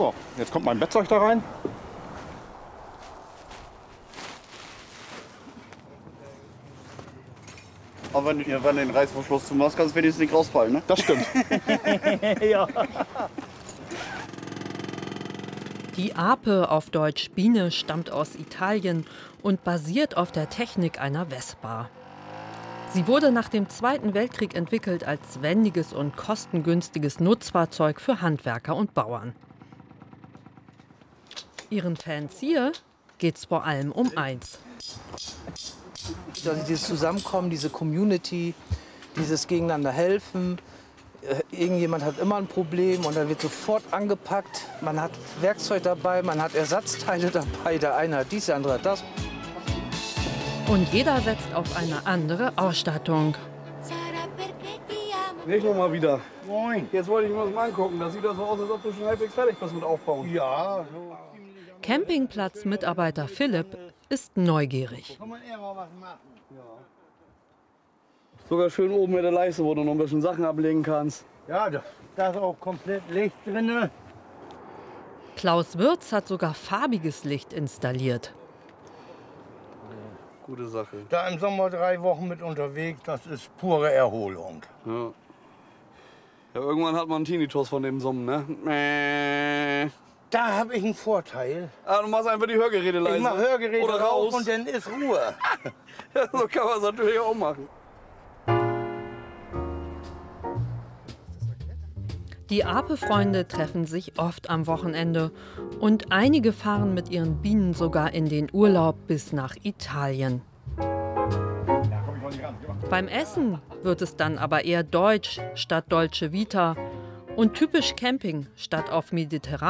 So, jetzt kommt mein Bettzeug da rein. Aber wenn du den Reißverschluss zumachst, kannst du wenigstens nicht rausfallen, ne? Das stimmt. Ja. Die Ape, auf Deutsch Biene, stammt aus Italien und basiert auf der Technik einer Vespa. Sie wurde nach dem Zweiten Weltkrieg entwickelt als wendiges und kostengünstiges Nutzfahrzeug für Handwerker und Bauern. Ihren Fans hier geht's vor allem um eins. Also dieses Zusammenkommen, diese Community, dieses Gegeneinander helfen. Irgendjemand hat immer ein Problem und dann wird sofort angepackt. Man hat Werkzeug dabei, man hat Ersatzteile dabei. Der eine hat dies, der andere hat das. Und jeder setzt auf eine andere Ausstattung. Nicht noch mal wieder. Moin. Jetzt wollte ich mir das mal angucken. Das sieht so aus, als ob du schon halbwegs fertig bist mit Aufbauen. Ja. Campingplatzmitarbeiter Philipp ist neugierig. Ja. Sogar schön oben mit der Leiste, wo du noch ein bisschen Sachen ablegen kannst. Ja, da ist auch komplett Licht drin. Klaus Wirz hat sogar farbiges Licht installiert. Gute Sache. Da im Sommer 3 Wochen mit unterwegs, das ist pure Erholung. Ja. Ja, irgendwann hat man einen Tinnitus von dem Summen, ne? Da habe ich einen Vorteil. Ah, du machst einfach die Hörgeräte leise. Ich mache Hörgeräte oder raus und dann ist Ruhe. Ja, so kann man es natürlich auch machen. Die Ape-Freunde treffen sich oft am Wochenende und einige fahren mit ihren Bienen sogar in den Urlaub bis nach Italien. Beim Essen wird es dann aber eher deutsch statt Dolce Vita und typisch Camping statt auf mediterran.